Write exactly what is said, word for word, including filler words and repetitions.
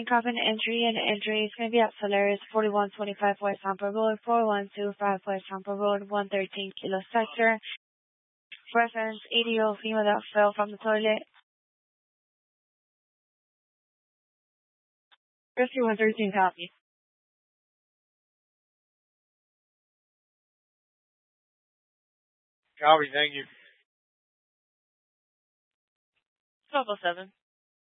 Common entry and entry is going to be at Solaris, forty-one twenty-five West Tampa Road, four one two five West Tampa Road, one thirteen Kilo Sector. Reference eighty-year-old female that fell from the toilet. Rescue one thirteen copy. Copy, thank you. twelve oh seven.